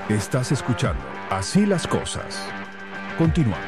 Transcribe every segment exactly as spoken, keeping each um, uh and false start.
Estás escuchando Así las Cosas. Continuamos.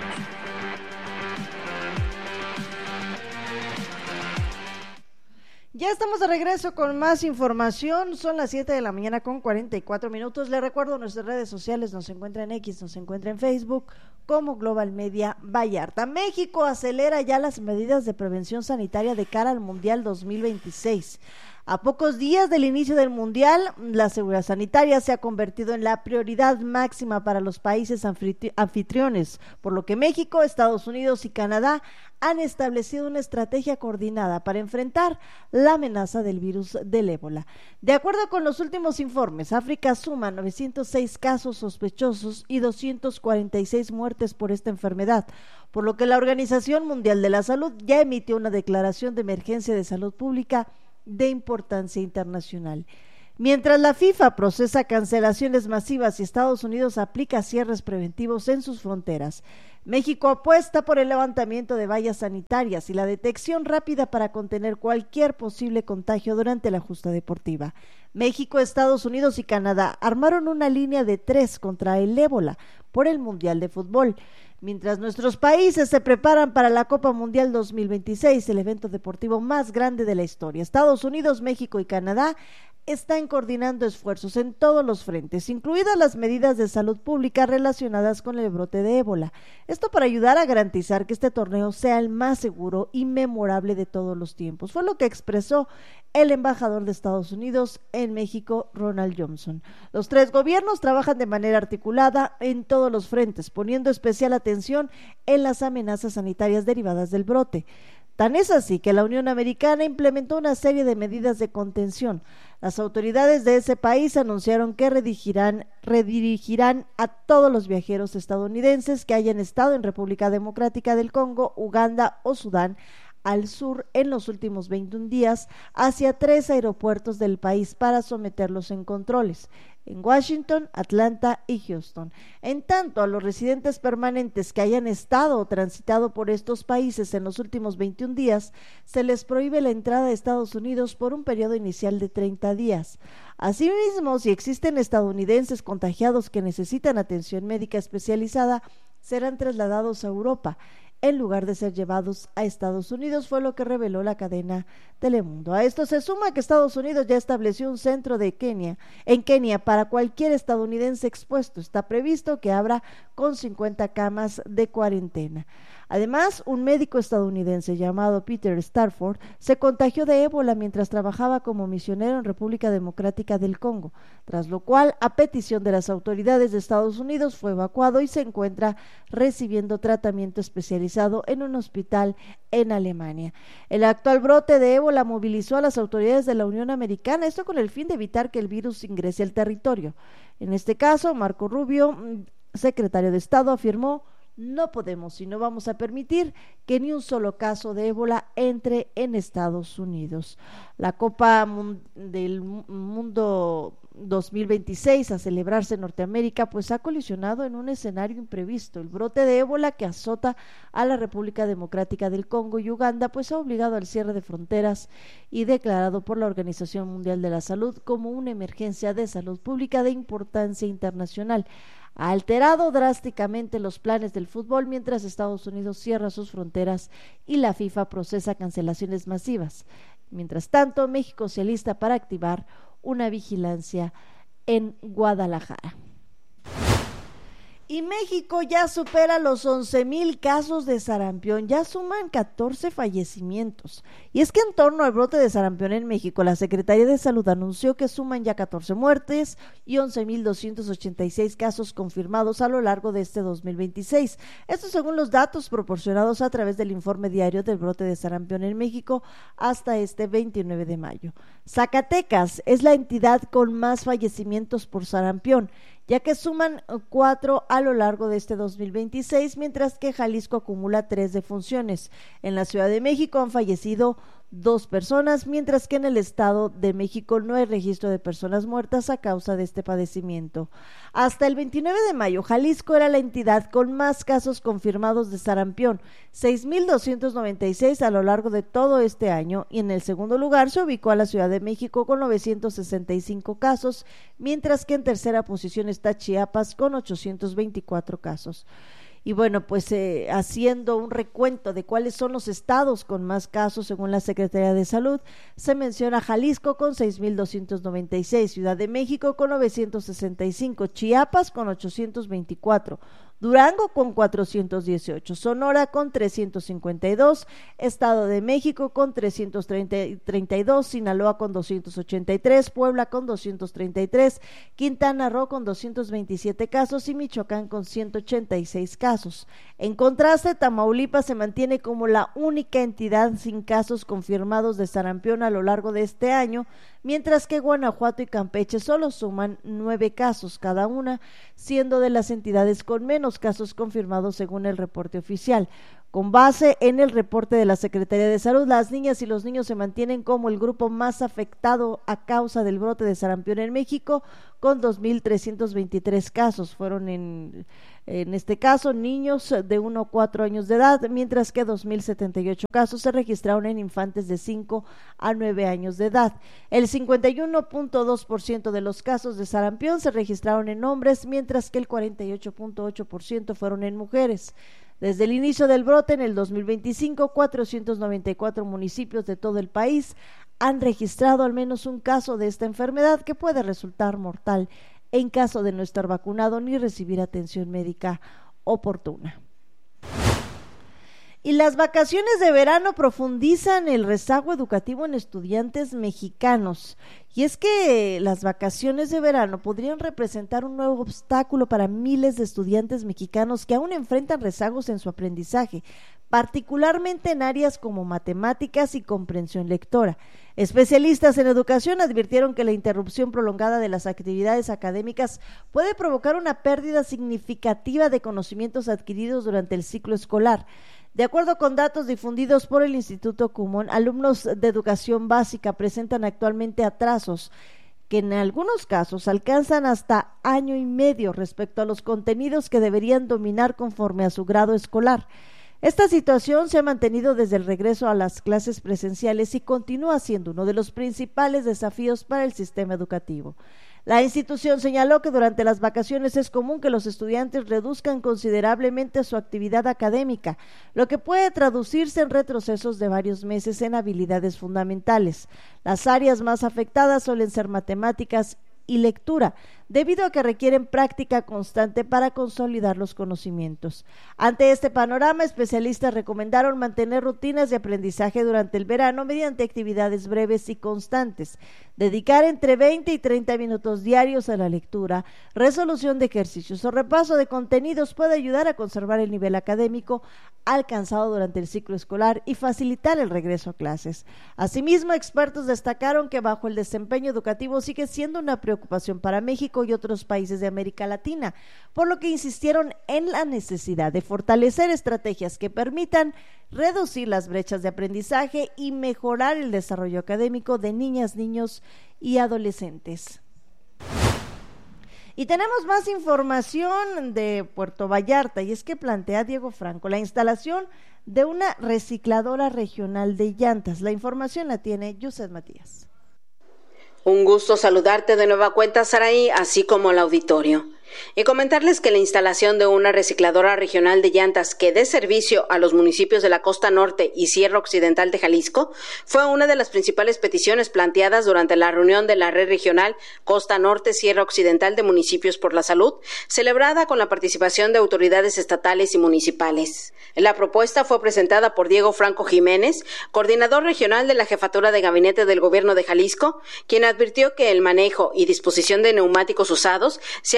Ya estamos de regreso con más información. Son las siete de la mañana con cuarenta y cuatro minutos. Les recuerdo, nuestras redes sociales nos encuentran en X, nos encuentran en Facebook como Global Media Vallarta. México acelera ya las medidas de prevención sanitaria de cara al Mundial dos mil veintiséis. A pocos días del inicio del Mundial, la seguridad sanitaria se ha convertido en la prioridad máxima para los países anfitriones, por lo que México, Estados Unidos y Canadá han establecido una estrategia coordinada para enfrentar la amenaza del virus del ébola. De acuerdo con los últimos informes, África suma novecientos seis casos sospechosos y doscientas cuarenta y seis muertes por esta enfermedad, por lo que la Organización Mundial de la Salud ya emitió una declaración de emergencia de salud pública de importancia internacional. Mientras la FIFA procesa cancelaciones masivas y Estados Unidos aplica cierres preventivos en sus fronteras, México apuesta por el levantamiento de vallas sanitarias y la detección rápida para contener cualquier posible contagio durante la justa deportiva. México, Estados Unidos y Canadá armaron una línea de tres contra el ébola por el Mundial de Fútbol. Mientras nuestros países se preparan para la Copa Mundial dos mil veintiséis, el evento deportivo más grande de la historia, Estados Unidos, México y Canadá están coordinando esfuerzos en todos los frentes, incluidas las medidas de salud pública relacionadas con el brote de ébola. Esto para ayudar a garantizar que este torneo sea el más seguro y memorable de todos los tiempos. Fue lo que expresó el embajador de Estados Unidos en México, Ronald Johnson. Los tres gobiernos trabajan de manera articulada en todos los frentes, poniendo especial atención en las amenazas sanitarias derivadas del brote. Tan es así que la Unión Americana implementó una serie de medidas de contención. Las autoridades de ese país anunciaron que redirigirán, redirigirán a todos los viajeros estadounidenses que hayan estado en República Democrática del Congo, Uganda o Sudán al sur en los últimos veintiún días hacia tres aeropuertos del país para someterlos en controles, en Washington, Atlanta y Houston. En tanto, a los residentes permanentes que hayan estado o transitado por estos países en los últimos veintiún días, se les prohíbe la entrada a Estados Unidos por un periodo inicial de treinta días. Asimismo, si existen estadounidenses contagiados que necesitan atención médica especializada, serán trasladados a Europa en lugar de ser llevados a Estados Unidos, fue lo que reveló la cadena Telemundo. A esto se suma que Estados Unidos ya estableció un centro de Kenia, en Kenia para cualquier estadounidense expuesto. Está previsto que abra con cincuenta camas de cuarentena. Además, un médico estadounidense llamado Peter Stafford se contagió de ébola mientras trabajaba como misionero en República Democrática del Congo, tras lo cual, a petición de las autoridades de Estados Unidos, fue evacuado y se encuentra recibiendo tratamiento especializado en un hospital en Alemania. El actual brote de ébola movilizó a las autoridades de la Unión Americana, esto con el fin de evitar que el virus ingrese al territorio. En este caso, Marco Rubio, secretario de Estado, afirmó: no podemos y no vamos a permitir que ni un solo caso de ébola entre en Estados Unidos. La Copa del Mundo dos mil veintiséis a celebrarse en Norteamérica pues ha colisionado en un escenario imprevisto. El brote de ébola que azota a la República Democrática del Congo y Uganda pues ha obligado al cierre de fronteras y declarado por la Organización Mundial de la Salud como una emergencia de salud pública de importancia internacional. Ha alterado drásticamente los planes del fútbol mientras Estados Unidos cierra sus fronteras y la FIFA procesa cancelaciones masivas. Mientras tanto, México se alista para activar una vigilancia en Guadalajara. Y México ya supera los once mil casos de sarampión, ya suman catorce fallecimientos. Y es que en torno al brote de sarampión en México, la Secretaría de Salud anunció que suman ya catorce muertes y once mil doscientos ochenta y seis casos confirmados a lo largo de este dos mil veintiséis. Esto según los datos proporcionados a través del informe diario del brote de sarampión en México hasta este veintinueve de mayo. Zacatecas es la entidad con más fallecimientos por sarampión, ya que suman cuatro a lo largo de este dos mil veintiséis, mientras que Jalisco acumula tres defunciones. En la Ciudad de México han fallecido dos personas, mientras que en el Estado de México no hay registro de personas muertas a causa de este padecimiento. Hasta el veintinueve de mayo, Jalisco era la entidad con más casos confirmados de sarampión, seis mil doscientos noventa y seis a lo largo de todo este año, y en el segundo lugar se ubicó a la Ciudad de México con novecientos sesenta y cinco casos, mientras que en tercera posición está Chiapas con ochocientos veinticuatro casos. Y bueno, pues eh, haciendo un recuento de cuáles son los estados con más casos según la Secretaría de Salud, se menciona Jalisco con seis mil doscientos noventa y seis, Ciudad de México con novecientos sesenta y cinco, Chiapas con ochocientos veinticuatro, Durango con cuatrocientos dieciocho, Sonora con trescientos cincuenta y dos, Estado de México con trescientos treinta y dos, Sinaloa con doscientos ochenta y tres, Puebla con doscientos treinta y tres, Quintana Roo con doscientos veintisiete casos y Michoacán con ciento ochenta y seis casos. En contraste, Tamaulipas se mantiene como la única entidad sin casos confirmados de sarampión a lo largo de este año, mientras que Guanajuato y Campeche solo suman nueve casos cada una, siendo de las entidades con menos casos confirmados según el reporte oficial. Con base en el reporte de la Secretaría de Salud, las niñas y los niños se mantienen como el grupo más afectado a causa del brote de sarampión en México, con dos mil trescientos veintitrés casos. Fueron en, en este caso niños de uno a cuatro años de edad, mientras que dos mil setenta y ocho casos se registraron en infantes de cinco a nueve años de edad. El cincuenta y uno punto dos por ciento de los casos de sarampión se registraron en hombres, mientras que el cuarenta y ocho punto ocho por ciento fueron en mujeres. Desde el inicio del brote en el dos mil veinticinco, cuatrocientos noventa y cuatro municipios de todo el país han registrado al menos un caso de esta enfermedad que puede resultar mortal en caso de no estar vacunado ni recibir atención médica oportuna. Y las vacaciones de verano profundizan el rezago educativo en estudiantes mexicanos. Y es que las vacaciones de verano podrían representar un nuevo obstáculo para miles de estudiantes mexicanos que aún enfrentan rezagos en su aprendizaje, particularmente en áreas como matemáticas y comprensión lectora. Especialistas en educación advirtieron que la interrupción prolongada de las actividades académicas puede provocar una pérdida significativa de conocimientos adquiridos durante el ciclo escolar. De acuerdo con datos difundidos por el Instituto Kumon, alumnos de educación básica presentan actualmente atrasos que en algunos casos alcanzan hasta año y medio respecto a los contenidos que deberían dominar conforme a su grado escolar. Esta situación se ha mantenido desde el regreso a las clases presenciales y continúa siendo uno de los principales desafíos para el sistema educativo. La institución señaló que durante las vacaciones es común que los estudiantes reduzcan considerablemente su actividad académica, lo que puede traducirse en retrocesos de varios meses en habilidades fundamentales. Las áreas más afectadas suelen ser matemáticas y lectura, debido a que requieren práctica constante para consolidar los conocimientos. Ante este panorama, especialistas recomendaron mantener rutinas de aprendizaje durante el verano mediante actividades breves y constantes, dedicar entre veinte y treinta minutos diarios a la lectura, resolución de ejercicios o repaso de contenidos puede ayudar a conservar el nivel académico alcanzado durante el ciclo escolar y facilitar el regreso a clases. Asimismo, expertos destacaron que bajo el desempeño educativo sigue siendo una preocupación para México y otros países de América Latina, por lo que insistieron en la necesidad de fortalecer estrategias que permitan reducir las brechas de aprendizaje y mejorar el desarrollo académico de niñas, niños y adolescentes. Y tenemos más información de Puerto Vallarta, y es que plantea Diego Franco la instalación de una recicladora regional de llantas. La información la tiene Yusef Matías. Un gusto saludarte de nueva cuenta, Saraí, así como al auditorio. Y comentarles que la instalación de una recicladora regional de llantas que dé servicio a los municipios de la costa norte y sierra occidental de Jalisco fue una de las principales peticiones planteadas durante la reunión de la Red Regional Costa Norte Sierra Occidental de Municipios por la Salud, celebrada con la participación de autoridades estatales y municipales. La propuesta fue presentada por Diego Franco Jiménez, coordinador regional de la Jefatura de Gabinete del Gobierno de Jalisco, quien advirtió que el manejo y disposición de neumáticos usados se ha convertido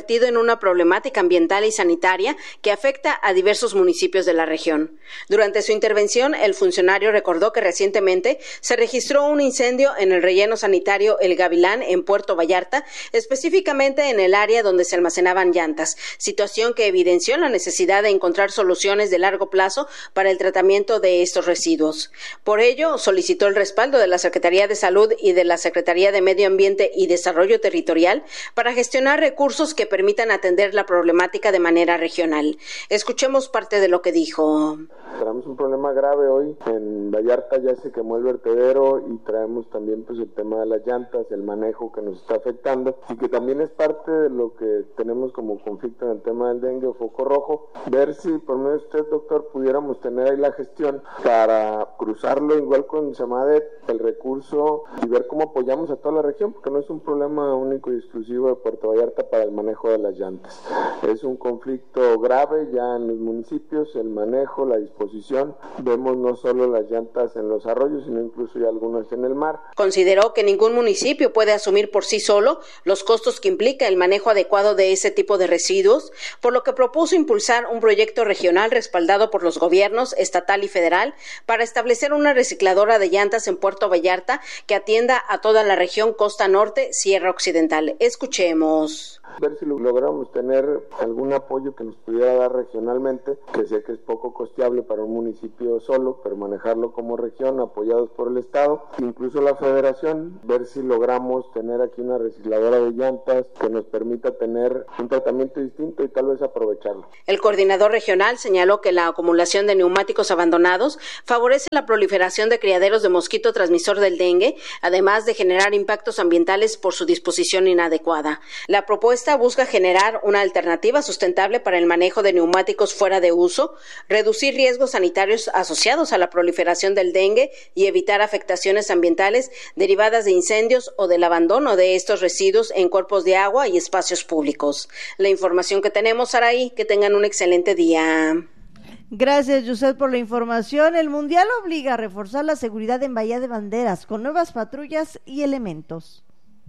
convertido en una problemática ambiental y sanitaria que afecta a diversos municipios de la región. Durante su intervención, el funcionario recordó que recientemente se registró un incendio en el relleno sanitario El Gavilán en Puerto Vallarta, específicamente en el área donde se almacenaban llantas, situación que evidenció la necesidad de encontrar soluciones de largo plazo para el tratamiento de estos residuos. Por ello, solicitó el respaldo de la Secretaría de Salud y de la Secretaría de Medio Ambiente y Desarrollo Territorial para gestionar recursos que permitan atender la problemática de manera regional. Escuchemos parte de lo que dijo. Tenemos un problema grave hoy. En Vallarta ya se quemó el vertedero y traemos también pues el tema de las llantas, el manejo que nos está afectando y que también es parte de lo que tenemos como conflicto en el tema del dengue o foco rojo. Ver si por medio de usted, doctor, pudiéramos tener ahí la gestión para cruzarlo igual con Semadet, el recurso, y ver cómo apoyamos a toda la región, porque no es un problema único y exclusivo de Puerto Vallarta para el manejo de las llantas. Es un conflicto grave ya en los municipios, el manejo, la disposición. Vemos no solo las llantas en los arroyos, sino incluso ya algunas en el mar. Consideró que ningún municipio puede asumir por sí solo los costos que implica el manejo adecuado de ese tipo de residuos, por lo que propuso impulsar un proyecto regional respaldado por los gobiernos estatal y federal para establecer una recicladora de llantas en Puerto Vallarta que atienda a toda la región Costa Norte, Sierra Occidental. Escuchemos. Ver si logramos tener algún apoyo que nos pudiera dar regionalmente, que sé que es poco costeable para un municipio solo, pero manejarlo como región, apoyados por el Estado, incluso la Federación, ver si logramos tener aquí una recicladora de llantas que nos permita tener un tratamiento distinto y tal vez aprovecharlo. El coordinador regional señaló que la acumulación de neumáticos abandonados favorece la proliferación de criaderos de mosquito transmisor del dengue, además de generar impactos ambientales por su disposición inadecuada. La propuesta busca generar una alternativa sustentable para el manejo de neumáticos fuera de uso, reducir riesgos sanitarios asociados a la proliferación del dengue y evitar afectaciones ambientales derivadas de incendios o del abandono de estos residuos en cuerpos de agua y espacios públicos. La información que tenemos, Saraí, que tengan un excelente día. Gracias, Yusef, por la información. El Mundial obliga a reforzar la seguridad en Bahía de Banderas con nuevas patrullas y elementos.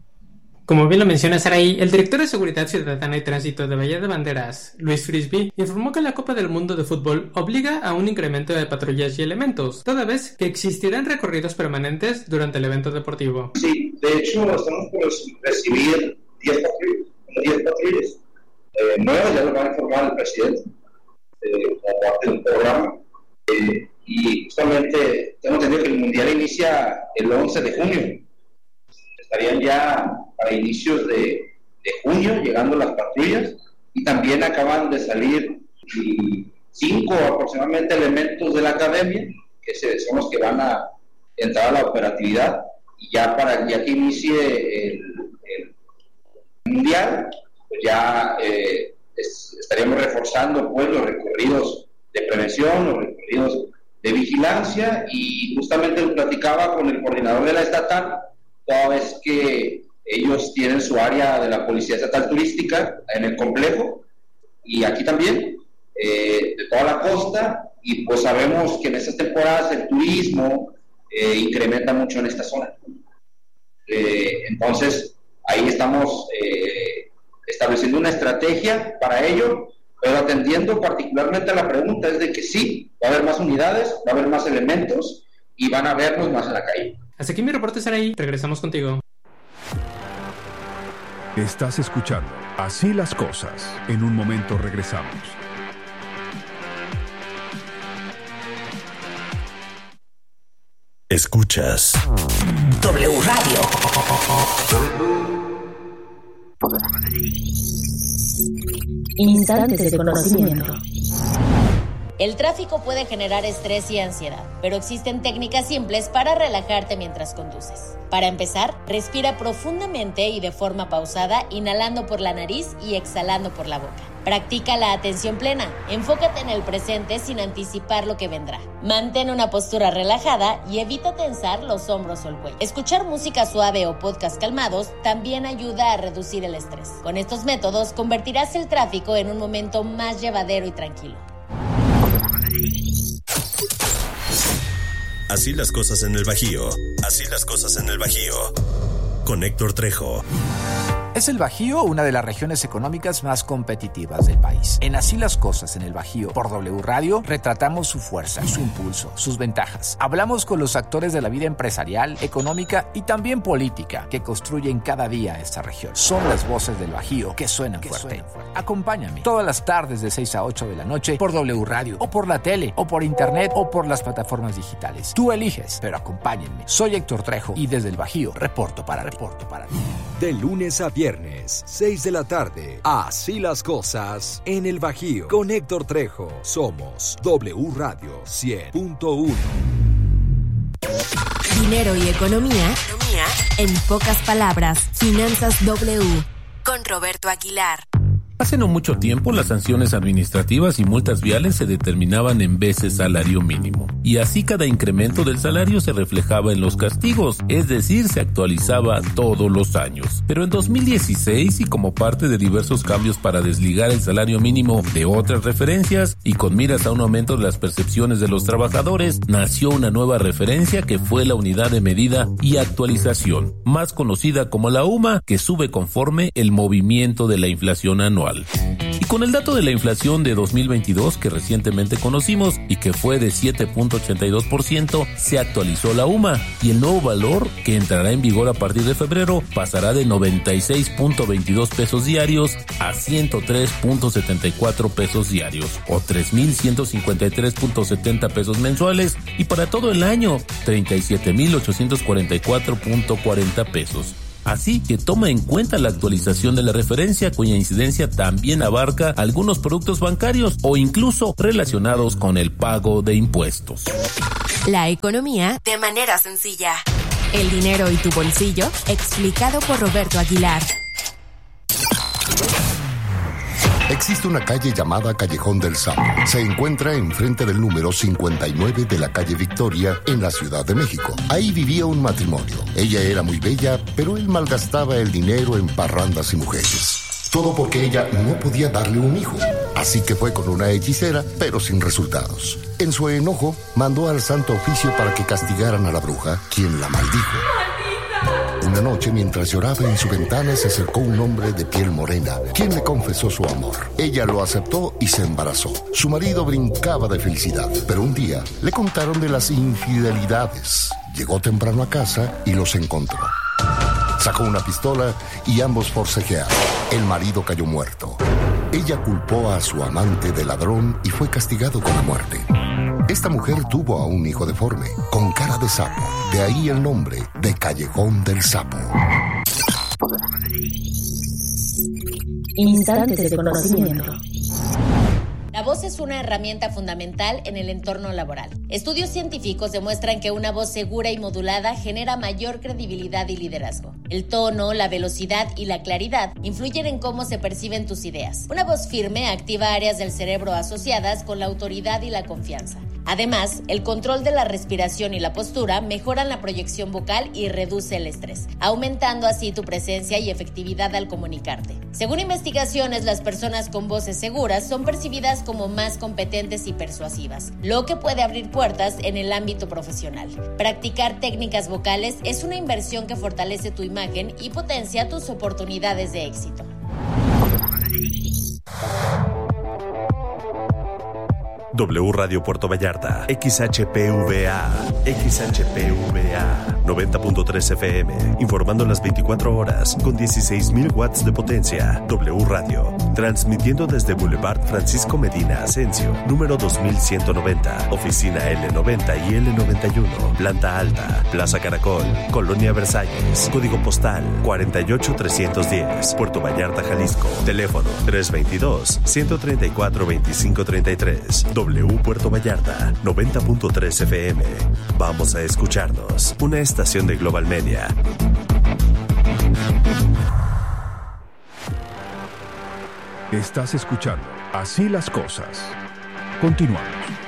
Como bien lo menciona Saraí, el director de Seguridad Ciudadana y Tránsito de Bahía de Banderas, Luis Frisby, informó que la Copa del Mundo de Fútbol obliga a un incremento de patrullas y elementos, toda vez que existirán recorridos permanentes durante el evento deportivo. Sí, de hecho estamos por recibir diez patrullas, eh, nueve ya lo va a informar el presidente eh, como parte del programa, eh, y justamente tengo entendido que el Mundial inicia el once de junio. Estarían ya para inicios de, de junio llegando las patrullas y también acaban de salir cinco aproximadamente elementos de la academia que se, son los que van a entrar a la operatividad y ya para ya que inicie el, el mundial pues ya eh, es, estaríamos reforzando pues los recorridos de prevención, los recorridos de vigilancia y justamente lo platicaba con el coordinador de la estatal toda vez que ellos tienen su área de la Policía Estatal Turística en el complejo y aquí también, eh, de toda la costa, y pues sabemos que en estas temporadas el turismo eh, incrementa mucho en esta zona. Eh, entonces, ahí estamos eh, estableciendo una estrategia para ello, pero atendiendo particularmente a la pregunta es de que sí, va a haber más unidades, va a haber más elementos y van a vernos más en la calle. Hasta aquí mi reporte, Saraí. Regresamos contigo. Estás escuchando Así las Cosas. En un momento regresamos. Escuchas W Radio. Instantes de conocimiento. El tráfico puede generar estrés y ansiedad, pero existen técnicas simples para relajarte mientras conduces. Para empezar, respira profundamente y de forma pausada, inhalando por la nariz y exhalando por la boca. Practica la atención plena. Enfócate en el presente sin anticipar lo que vendrá. Mantén una postura relajada y evita tensar los hombros o el cuello. Escuchar música suave o podcast calmados también ayuda a reducir el estrés. Con estos métodos convertirás el tráfico en un momento más llevadero y tranquilo. Así las cosas en el Bajío. Así las cosas en el Bajío. Con Héctor Trejo. ¿Es el Bajío una de las regiones económicas más competitivas del país? En Así las Cosas en el Bajío, por W Radio, retratamos su fuerza, su impulso, sus ventajas. Hablamos con los actores de la vida empresarial, económica y también política que construyen cada día esta región. Son las voces del Bajío que suenan, que fuerte. suenan fuerte. Acompáñame todas las tardes de seis a ocho de la noche por W Radio, o por la tele, o por internet, o por las plataformas digitales. Tú eliges, pero acompáñenme. Soy Héctor Trejo y desde el Bajío reporto para reporto para ti. De lunes a viernes, seis de la tarde. Así las cosas en el Bajío. Con Héctor Trejo. Somos W Radio cien punto uno. Dinero y economía, economía en pocas palabras. Finanzas W. Con Roberto Aguilar. Hace no mucho tiempo, las sanciones administrativas y multas viales se determinaban en veces salario mínimo, y así cada incremento del salario se reflejaba en los castigos, es decir, se actualizaba todos los años. Pero en dos mil dieciséis, y como parte de diversos cambios para desligar el salario mínimo de otras referencias, y con miras a un aumento de las percepciones de los trabajadores, nació una nueva referencia que fue la unidad de medida y actualización, más conocida como la U M A, que sube conforme el movimiento de la inflación anual. Y con el dato de la inflación de dos mil veintidós que recientemente conocimos y que fue de siete punto ochenta y dos por ciento, se actualizó la U M A, y el nuevo valor, que entrará en vigor a partir de febrero, pasará de noventa y seis punto veintidós pesos diarios a ciento tres punto setenta y cuatro pesos diarios, o tres mil ciento cincuenta y tres punto setenta pesos mensuales, y para todo el año treinta y siete mil ochocientos cuarenta y cuatro punto cuarenta pesos. Así que toma en cuenta la actualización de la referencia, cuya incidencia también abarca algunos productos bancarios o incluso relacionados con el pago de impuestos. La economía de manera sencilla. El dinero y tu bolsillo, explicado por Roberto Aguilar. Existe una calle llamada Callejón del Sapo. Se encuentra enfrente del número cincuenta y nueve de la calle Victoria, en la Ciudad de México. Ahí vivía un matrimonio. Ella era muy bella, pero él malgastaba el dinero en parrandas y mujeres. Todo porque ella no podía darle un hijo. Así que fue con una hechicera, pero sin resultados. En su enojo, mandó al Santo Oficio para que castigaran a la bruja, quien la maldijo. Una noche, mientras lloraba en su ventana, se acercó un hombre de piel morena, quien le confesó su amor. Ella lo aceptó y se embarazó. Su marido brincaba de felicidad, pero un día le contaron de las infidelidades. Llegó temprano a casa y los encontró. Sacó una pistola y ambos forcejearon. El marido cayó muerto. Ella culpó a su amante de ladrón y fue castigado con la muerte. Esta mujer tuvo a un hijo deforme, con cara de sapo. De ahí el nombre de Callejón del Sapo. Instantes de conocimiento. La voz es una herramienta fundamental en el entorno laboral. Estudios científicos demuestran que una voz segura y modulada genera mayor credibilidad y liderazgo. El tono, la velocidad y la claridad influyen en cómo se perciben tus ideas. Una voz firme activa áreas del cerebro asociadas con la autoridad y la confianza. Además, el control de la respiración y la postura mejoran la proyección vocal y reduce el estrés, aumentando así tu presencia y efectividad al comunicarte. Según investigaciones, las personas con voces seguras son percibidas como más competentes y persuasivas, lo que puede abrir puertas en el ámbito profesional. Practicar técnicas vocales es una inversión que fortalece tu imagen y potencia tus oportunidades de éxito. W Radio Puerto Vallarta, X H P V A, X H P V A, noventa punto tres F M, informando las veinticuatro horas, con dieciséis mil watts de potencia. W Radio, transmitiendo desde Boulevard Francisco Medina Asensio, número dos mil ciento noventa, oficina L noventa y L noventa y uno, planta alta, Plaza Caracol, Colonia Versalles, código postal cuarenta y ocho trescientos diez, Puerto Vallarta, Jalisco, teléfono tres dos dos, uno tres cuatro, dos cinco tres tres. W Puerto Vallarta, noventa punto tres F M. Vamos a escucharnos. Una estación de Global Media. Estás escuchando Así las Cosas. Continuamos.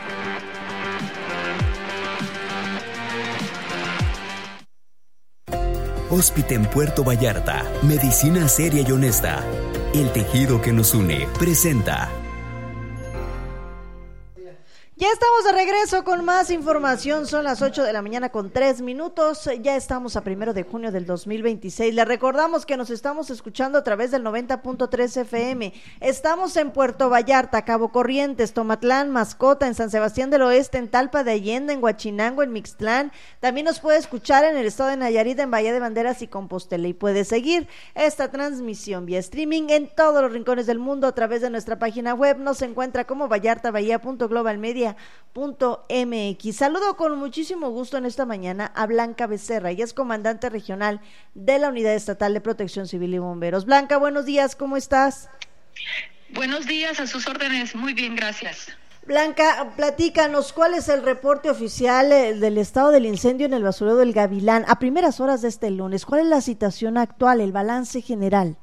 Hóspite en Puerto Vallarta. Medicina seria y honesta. El tejido que nos une presenta. Ya estamos de regreso con más información, son las ocho de la mañana con tres minutos, ya estamos a primero de junio del dos mil veintiséis, les recordamos que nos estamos escuchando a través del noventa punto tres F M, estamos en Puerto Vallarta, Cabo Corrientes, Tomatlán, Mascota, en San Sebastián del Oeste, en Talpa de Allende, en Huachinango, en Mixtlán, también nos puede escuchar en el estado de Nayarit, en Bahía de Banderas y Compostela, y puede seguir esta transmisión vía streaming en todos los rincones del mundo a través de nuestra página web, nos encuentra como vallarta bahía punto global media punto m x. Saludo con muchísimo gusto en esta mañana a Blanca Becerra, ella es comandante regional de la Unidad Estatal de Protección Civil y Bomberos. Blanca, buenos días, ¿cómo estás? Buenos días, a sus órdenes, muy bien, gracias. Blanca, platícanos, ¿cuál es el reporte oficial del estado del incendio en el basurero del Gavilán a primeras horas de este lunes? ¿Cuál es la situación actual, el balance general?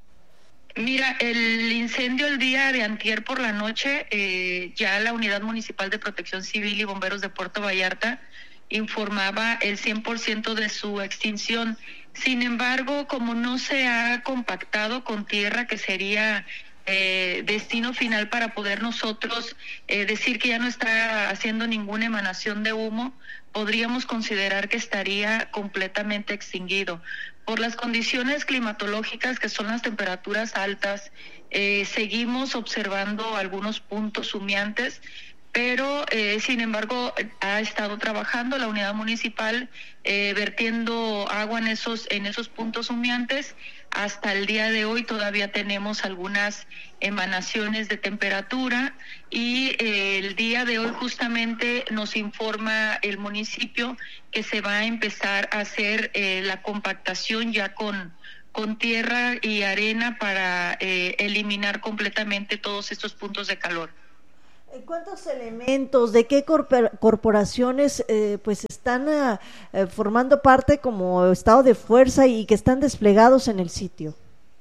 Mira, el incendio el día de antier por la noche, eh, ya la Unidad Municipal de Protección Civil y Bomberos de Puerto Vallarta informaba el cien por ciento de su extinción. Sin embargo, como no se ha compactado con tierra, que sería eh, destino final para poder nosotros eh, decir que ya no está haciendo ninguna emanación de humo, podríamos considerar que estaría completamente extinguido. Por las condiciones climatológicas, que son las temperaturas altas, eh, seguimos observando algunos puntos humeantes, pero eh, sin embargo ha estado trabajando la unidad municipal eh, vertiendo agua en esos en esos puntos humeantes. Hasta el día de hoy todavía tenemos algunas emanaciones de temperatura y eh, el día de hoy justamente nos informa el municipio que se va a empezar a hacer eh, la compactación ya con con tierra y arena para eh, eliminar completamente todos estos puntos de calor. ¿Cuántos elementos, de qué corpor- corporaciones eh, pues están uh, eh, formando parte como estado de fuerza y que están desplegados en el sitio?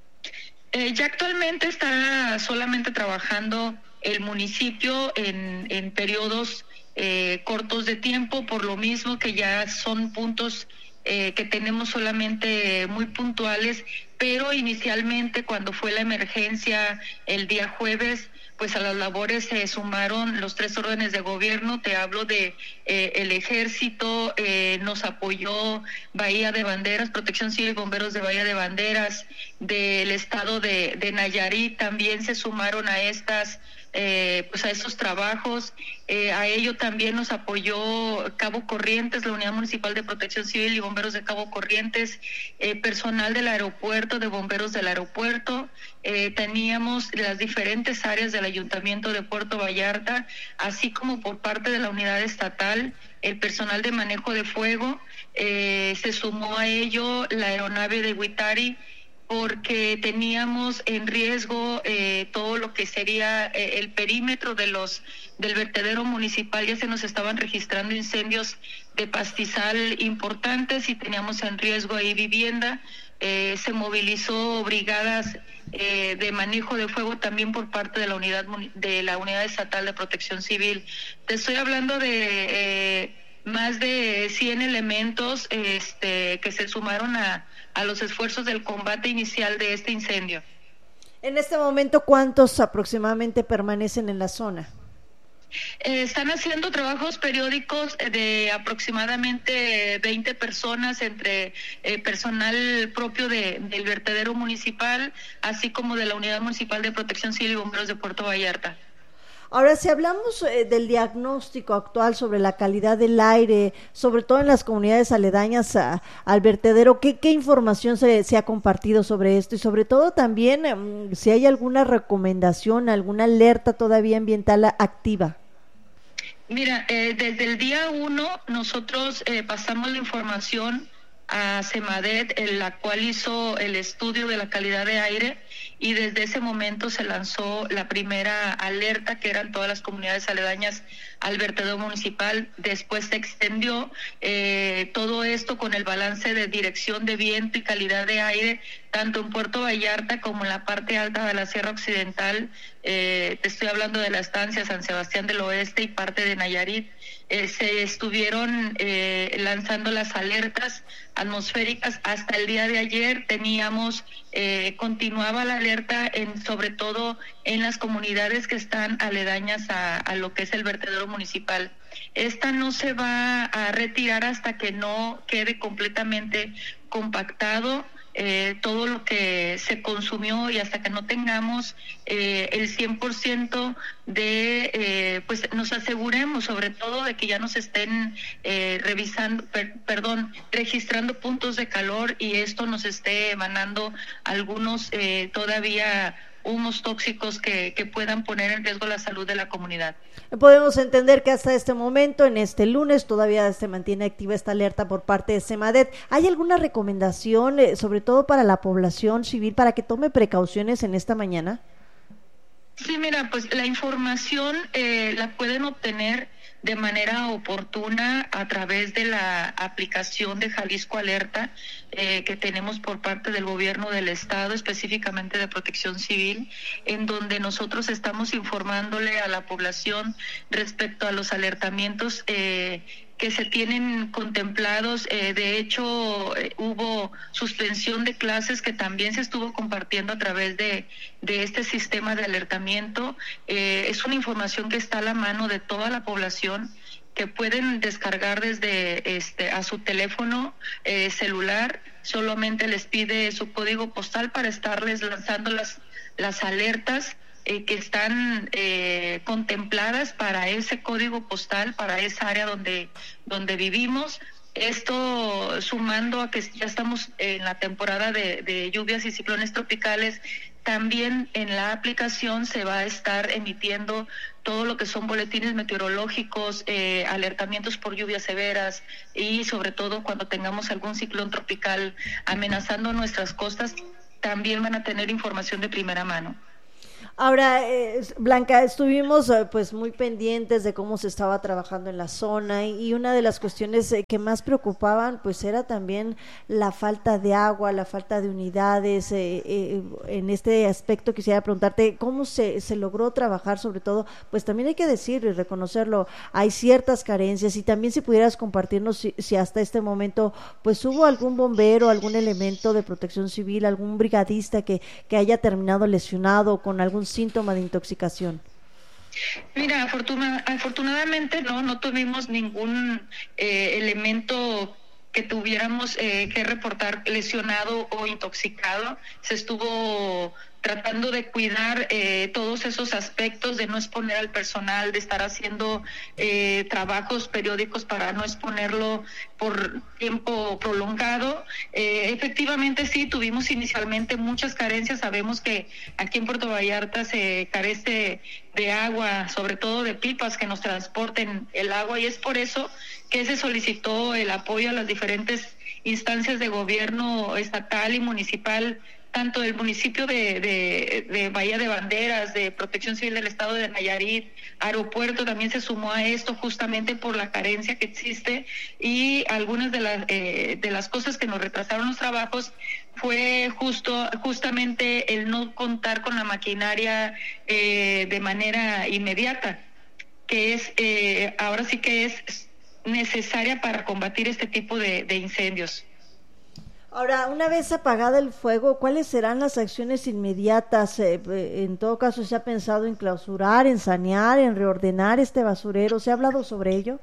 Eh, ya actualmente está solamente trabajando el municipio en, en periodos eh, cortos de tiempo, por lo mismo que ya son puntos eh, que tenemos solamente muy puntuales, pero inicialmente cuando fue la emergencia el día jueves, pues a las labores se sumaron los tres órdenes de gobierno. Te hablo de eh, el Ejército, eh, nos apoyó Bahía de Banderas, Protección Civil y Bomberos de Bahía de Banderas, del estado de, de Nayarit, también se sumaron a estas eh, pues a estos trabajos. Eh, a ello también nos apoyó Cabo Corrientes, la Unidad Municipal de Protección Civil y Bomberos de Cabo Corrientes, eh, personal del aeropuerto, de bomberos del aeropuerto. Eh, teníamos las diferentes áreas del Ayuntamiento de Puerto Vallarta, así como por parte de la unidad estatal, el personal de manejo de fuego. Eh, se sumó a ello la aeronave de Huitari, porque teníamos en riesgo eh, todo lo que sería eh, el perímetro de los del vertedero municipal. Ya se nos estaban registrando incendios de pastizal importantes y teníamos en riesgo ahí vivienda. Eh, se movilizó brigadas eh, de manejo de fuego también por parte de la unidad de la unidad estatal de Protección Civil. Te estoy hablando de eh, más de cien elementos este, que se sumaron a, a los esfuerzos del combate inicial de este incendio. En este momento, ¿cuántos aproximadamente permanecen en la zona? Eh, están haciendo trabajos periódicos de aproximadamente veinte personas, entre eh, personal propio de, del vertedero municipal, así como de la Unidad Municipal de Protección Civil y Bomberos de Puerto Vallarta. Ahora, si hablamos eh, del diagnóstico actual sobre la calidad del aire, sobre todo en las comunidades aledañas a, al vertedero, ¿qué, qué información se, se ha compartido sobre esto? Y sobre todo también, eh, si hay alguna recomendación, alguna alerta todavía ambiental activa. Mira, eh, desde el día uno nosotros eh, pasamos la información a CEMADET, en la cual hizo el estudio de la calidad de aire, y desde ese momento se lanzó la primera alerta, que eran todas las comunidades aledañas al vertedero municipal. Después se extendió eh, todo esto con el balance de dirección de viento y calidad de aire, tanto en Puerto Vallarta como en la parte alta de la Sierra Occidental. Eh, te estoy hablando de la estancia San Sebastián del Oeste y parte de Nayarit. Eh, se estuvieron eh, lanzando las alertas atmosféricas. Hasta el día de ayer teníamos, eh, continuaba la alerta en sobre todo en las comunidades que están aledañas a, a lo que es el vertedero municipal. Esta no se va a retirar hasta que no quede completamente compactado eh, todo lo que se consumió y hasta que no tengamos eh, el cien por ciento de, eh, pues nos aseguremos sobre todo de que ya nos estén eh, revisando, per, perdón, registrando puntos de calor y esto nos esté emanando algunos eh, todavía humos tóxicos que, que puedan poner en riesgo la salud de la comunidad. Podemos entender que hasta este momento, en este lunes, todavía se mantiene activa esta alerta por parte de Semadet. ¿Hay alguna recomendación, eh, sobre todo para la población civil, para que tome precauciones en esta mañana? Sí, mira, pues la información eh, la pueden obtener de manera oportuna a través de la aplicación de Jalisco Alerta eh, que tenemos por parte del gobierno del estado, específicamente de Protección Civil, en donde nosotros estamos informándole a la población respecto a los alertamientos eh, que se tienen contemplados. Eh, de hecho, eh, hubo suspensión de clases que también se estuvo compartiendo a través de, de este sistema de alertamiento. Eh, es una información que está a la mano de toda la población, que pueden descargar desde este a su teléfono eh, celular. Solamente les pide su código postal para estarles lanzando las, las alertas Eh, que están eh, contempladas para ese código postal, para esa área donde, donde vivimos. Esto sumando a que ya estamos en la temporada de, de lluvias y ciclones tropicales, también en la aplicación se va a estar emitiendo todo lo que son boletines meteorológicos, eh, alertamientos por lluvias severas y sobre todo cuando tengamos algún ciclón tropical amenazando nuestras costas, también van a tener información de primera mano. Ahora, eh, Blanca, estuvimos eh, pues muy pendientes de cómo se estaba trabajando en la zona y, y una de las cuestiones eh, que más preocupaban pues era también la falta de agua, la falta de unidades. Eh, eh, en este aspecto quisiera preguntarte cómo se, se logró trabajar, sobre todo, pues también hay que decirlo y reconocerlo, hay ciertas carencias y también si pudieras compartirnos si, si hasta este momento pues hubo algún bombero, algún elemento de protección civil, algún brigadista que, que haya terminado lesionado con algún síntoma de intoxicación. Mira, afortuna, afortunadamente no, no tuvimos ningún eh, elemento que tuviéramos eh, que reportar lesionado o intoxicado. Se estuvo tratando de cuidar eh, todos esos aspectos, de no exponer al personal, de estar haciendo eh, trabajos periódicos para no exponerlo por tiempo prolongado. Eh, efectivamente sí, tuvimos inicialmente muchas carencias. Sabemos que aquí en Puerto Vallarta se carece de agua, sobre todo de pipas que nos transporten el agua, y es por eso que se solicitó el apoyo a las diferentes instancias de gobierno estatal y municipal, tanto del municipio de, de, de Bahía de Banderas, de Protección Civil del Estado de Nayarit, Aeropuerto también se sumó a esto justamente por la carencia que existe, y algunas de las eh, de las cosas que nos retrasaron los trabajos fue justo justamente el no contar con la maquinaria eh, de manera inmediata, que es eh, ahora sí que es necesaria para combatir este tipo de, de incendios. Ahora, una vez apagado el fuego, ¿cuáles serán las acciones inmediatas? Eh, en todo caso, ¿se ha pensado en clausurar, en sanear, en reordenar este basurero? ¿Se ha hablado sobre ello?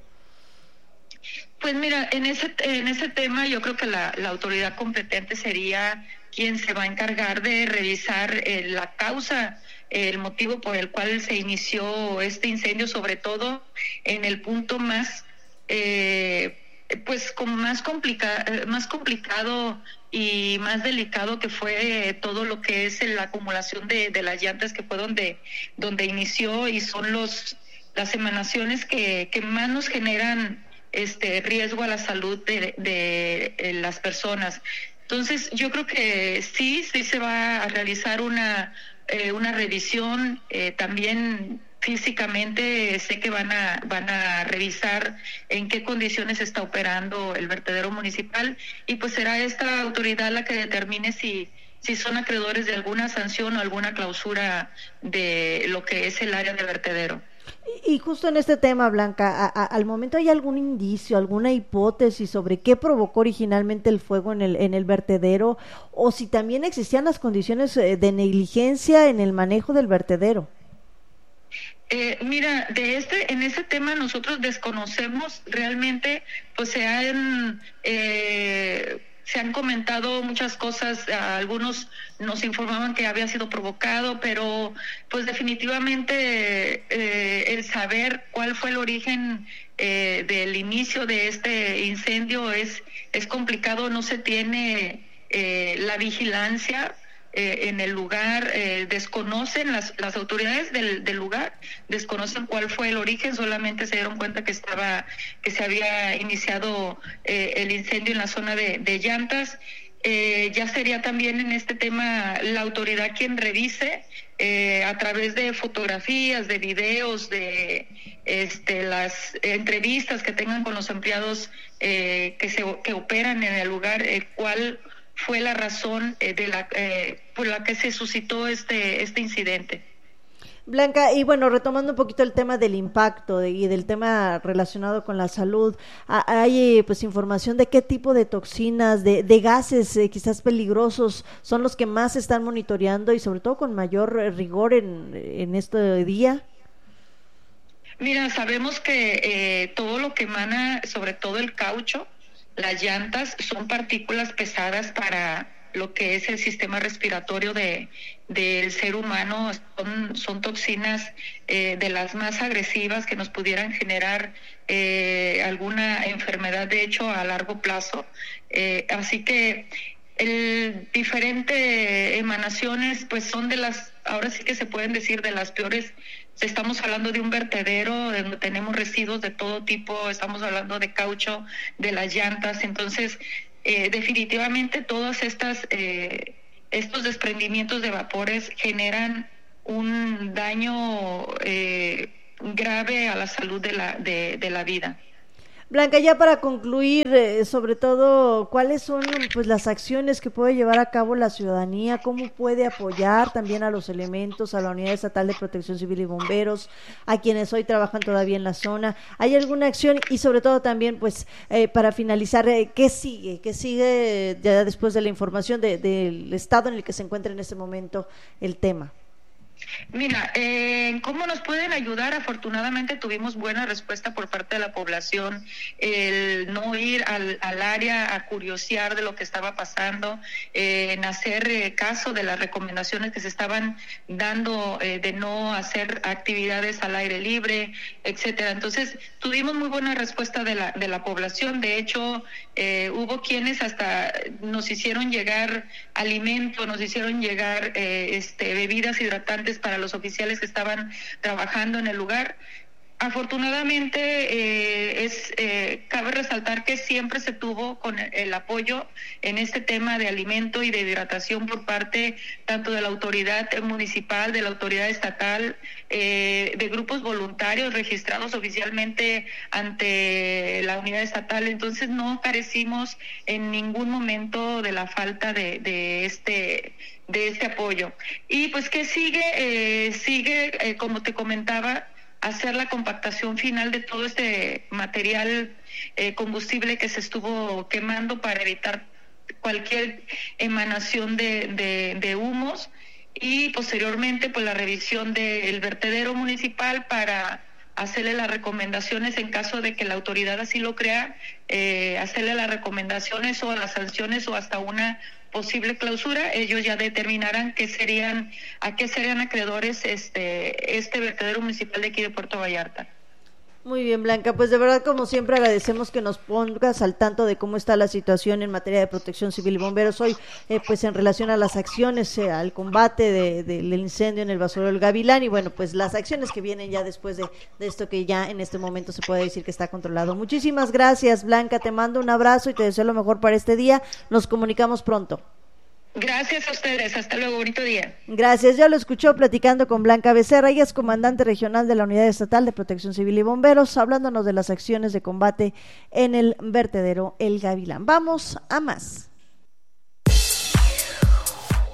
Pues mira, en ese en ese tema yo creo que la, la autoridad competente sería quien se va a encargar de revisar eh, la causa, eh, el motivo por el cual se inició este incendio, sobre todo en el punto más eh, pues como más complica, más complicado y más delicado, que fue todo lo que es la acumulación de, de las llantas, que fue donde donde inició, y son los las emanaciones que, que más nos generan este riesgo a la salud de, de, de las personas. Entonces yo creo que sí, sí se va a realizar una eh, una revisión, eh, también físicamente sé que van a van a revisar en qué condiciones está operando el vertedero municipal, y pues será esta autoridad la que determine si si son acreedores de alguna sanción o alguna clausura de lo que es el área de vertedero. Y justo en este tema, Blanca, a, a, al momento, ¿hay algún indicio, alguna hipótesis sobre qué provocó originalmente el fuego en el, en el vertedero, o si también existían las condiciones de negligencia en el manejo del vertedero? Eh, mira, de este, en este tema nosotros desconocemos realmente, pues se han eh, se han comentado muchas cosas, algunos nos informaban que había sido provocado, pero pues definitivamente eh, el saber cuál fue el origen eh, del inicio de este incendio es, es complicado, no se tiene eh, la vigilancia Eh, en el lugar, eh, desconocen las, las autoridades del, del lugar, desconocen cuál fue el origen, solamente se dieron cuenta que estaba, que se había iniciado eh, el incendio en la zona de, de llantas. Eh, ya sería también en este tema la autoridad quien revise eh, a través de fotografías, de videos, de este, las entrevistas que tengan con los empleados eh, que se que operan en el lugar, eh, cuál fue la razón eh, de la eh, por la que se suscitó este este incidente. Blanca, y bueno, retomando un poquito el tema del impacto de, y del tema relacionado con la salud, hay pues información de qué tipo de toxinas, de, de gases eh, quizás peligrosos son los que más se están monitoreando y sobre todo con mayor rigor en, en este día. Mira, sabemos que eh, todo lo que emana, sobre todo el caucho, las llantas, son partículas pesadas para lo que es el sistema respiratorio de del ser humano, son, son toxinas eh, de las más agresivas que nos pudieran generar eh, alguna enfermedad, de hecho, a largo plazo. Eh, así que el diferente emanaciones, pues son de las, ahora sí que se pueden decir de las peores. Estamos hablando de un vertedero donde tenemos residuos de todo tipo, estamos hablando de caucho, de las llantas, entonces eh, definitivamente todas estas eh, estos desprendimientos de vapores generan un daño eh, grave a la salud de la de, de la vida. Blanca, ya para concluir, eh, sobre todo, ¿cuáles son pues las acciones que puede llevar a cabo la ciudadanía? ¿Cómo puede apoyar también a los elementos, a la Unidad Estatal de Protección Civil y Bomberos, a quienes hoy trabajan todavía en la zona? ¿Hay alguna acción? Y sobre todo también, pues, eh, para finalizar, eh, ¿qué sigue? ¿Qué sigue ya después de la información de, del estado en el que se encuentra en este momento el tema? Mira, eh, ¿cómo nos pueden ayudar? Afortunadamente tuvimos buena respuesta por parte de la población, el no ir al, al área a curiosear de lo que estaba pasando, eh, en hacer eh, caso de las recomendaciones que se estaban dando eh, de no hacer actividades al aire libre, etcétera. Entonces, tuvimos muy buena respuesta de la, de la población. De hecho, eh, hubo quienes hasta nos hicieron llegar alimento, nos hicieron llegar eh, este, bebidas hidratantes para los oficiales que estaban trabajando en el lugar. Afortunadamente, eh, es eh, cabe resaltar que siempre se tuvo con el, el apoyo en este tema de alimento y de hidratación por parte tanto de la autoridad municipal, de la autoridad estatal, eh, de grupos voluntarios registrados oficialmente ante la unidad estatal. Entonces no carecimos en ningún momento de la falta de, de este de este apoyo. Y pues que sigue, eh, sigue, eh, como te comentaba, hacer la compactación final de todo este material eh, combustible que se estuvo quemando para evitar cualquier emanación de, de, de humos, y posteriormente pues la revisión del vertedero municipal para hacerle las recomendaciones en caso de que la autoridad así lo crea, eh, hacerle las recomendaciones o las sanciones o hasta una posible clausura. Ellos ya determinarán qué serían, a qué serían acreedores este este vertedero municipal de aquí de Puerto Vallarta. Muy bien, Blanca, pues de verdad, como siempre, agradecemos que nos pongas al tanto de cómo está la situación en materia de protección civil y bomberos hoy, eh, pues en relación a las acciones, eh, al combate de, de, del incendio en el basurero del Gavilán, y bueno, pues las acciones que vienen ya después de, de esto que ya en este momento se puede decir que está controlado. Muchísimas gracias, Blanca, te mando un abrazo y te deseo lo mejor para este día. Nos comunicamos pronto. Gracias a ustedes, hasta luego, bonito día. Gracias, ya lo escuchó platicando con Blanca Becerra, ella es comandante regional de la Unidad Estatal de Protección Civil y Bomberos, hablándonos de las acciones de combate en el vertedero El Gavilán. Vamos a más.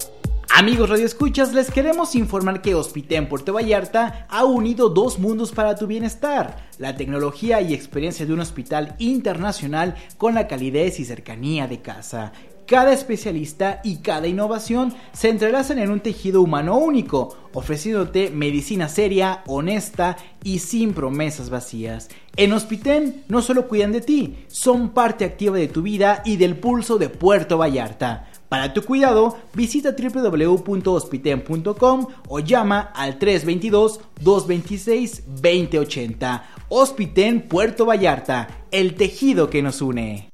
Amigos radioescuchas, les queremos informar que Hospitén Puerto Vallarta ha unido dos mundos para tu bienestar: la tecnología y experiencia de un hospital internacional con la calidez y cercanía de casa. Cada especialista y cada innovación se entrelazan en un tejido humano único, ofreciéndote medicina seria, honesta y sin promesas vacías. En Hospitén no solo cuidan de ti, son parte activa de tu vida y del pulso de Puerto Vallarta. Para tu cuidado, visita doble u doble u doble u punto hospiten punto com o llama al tres dos dos, dos dos seis, dos cero ocho cero. Hospitén Puerto Vallarta, el tejido que nos une.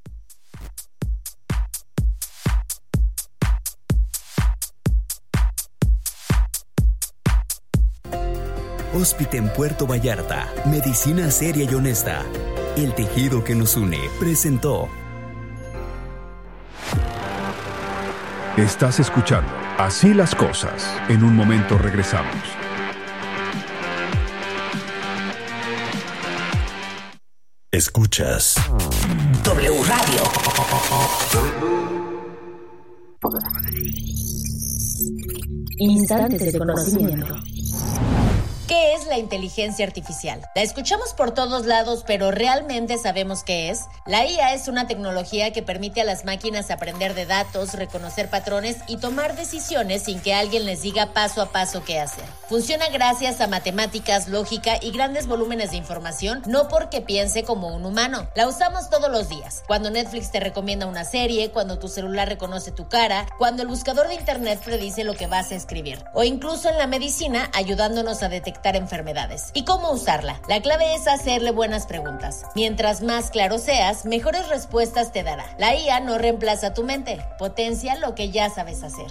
Hospitén Puerto Vallarta, medicina seria y honesta. El tejido que nos une presentó. Estás escuchando Así las Cosas. En un momento regresamos. Escuchas W Radio. Instantes de conocimiento. ¿Qué es la inteligencia artificial? La escuchamos por todos lados, pero ¿realmente sabemos qué es? La I A es una tecnología que permite a las máquinas aprender de datos, reconocer patrones y tomar decisiones sin que alguien les diga paso a paso qué hacer. Funciona gracias a matemáticas, lógica y grandes volúmenes de información, no porque piense como un humano. La usamos todos los días. Cuando Netflix te recomienda una serie, cuando tu celular reconoce tu cara, cuando el buscador de internet predice lo que vas a escribir, o incluso en la medicina ayudándonos a detectar enfermedades. ¿Y cómo usarla? La clave es hacerle buenas preguntas. Mientras más claro seas, mejores respuestas te dará. La I A no reemplaza tu mente, potencia lo que ya sabes hacer.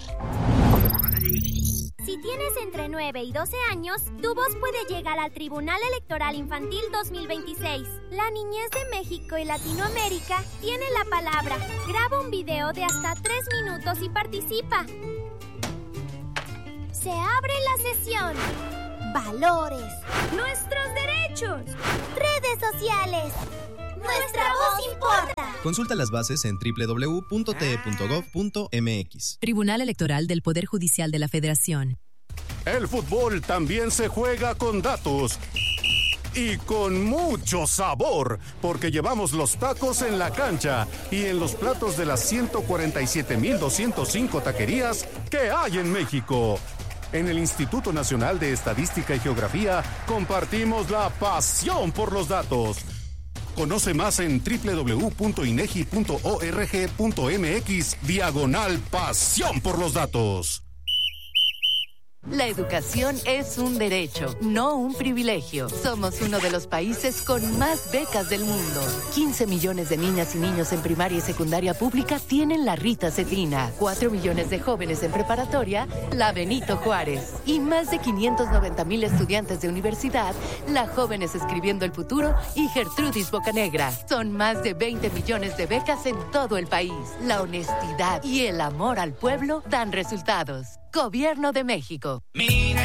Si tienes entre nueve y doce años, tu voz puede llegar al Tribunal Electoral Infantil dos mil veintiséis. La niñez de México y Latinoamérica tiene la palabra. Graba un video de hasta tres minutos y participa. Se abre la sesión. Valores. Nuestros derechos. Redes sociales. Nuestra voz importa. Consulta las bases en doble u doble u doble u punto t e punto gov punto m x. Tribunal Electoral del Poder Judicial de la Federación. El fútbol también se juega con datos. Y con mucho sabor, porque llevamos los tacos en la cancha y en los platos de las ciento cuarenta y siete mil doscientas cinco taquerías que hay en México. En el Instituto Nacional de Estadística y Geografía compartimos la pasión por los datos. Conoce más en doble u doble u doble u punto inegi punto org punto m x diagonal pasión por los datos. La educación es un derecho, no un privilegio. Somos uno de los países con más becas del mundo. quince millones de niñas y niños en primaria y secundaria pública tienen la Rita Cetina. cuatro millones de jóvenes en preparatoria, la Benito Juárez. Y más de quinientos noventa mil estudiantes de universidad, la Jóvenes Escribiendo el Futuro y Gertrudis Bocanegra. Son más de veinte millones de becas en todo el país. La honestidad y el amor al pueblo dan resultados. Gobierno de México. Mira